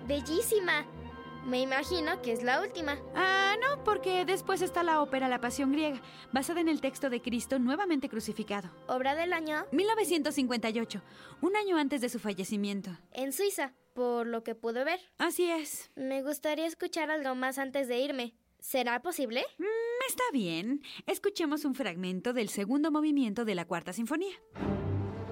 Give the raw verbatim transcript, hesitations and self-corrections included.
¡Bellísima! Me imagino que es la última. Ah, no, porque después está la ópera La Pasión griega, basada en el texto de Cristo nuevamente crucificado. ¿Obra del año? mil novecientos cincuenta y ocho, un año antes de su fallecimiento. En Suiza, por lo que pude ver. Así es. Me gustaría escuchar algo más antes de irme. ¿Será posible? Mm, está bien. Escuchemos un fragmento del segundo movimiento de la Cuarta Sinfonía.